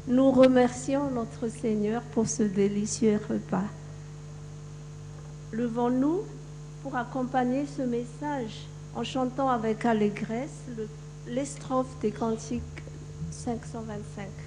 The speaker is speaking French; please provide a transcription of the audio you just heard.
Nous remercions notre Seigneur pour ce délicieux repas. Levons-nous pour accompagner ce message en chantant avec allégresse les strophes des cantiques 525.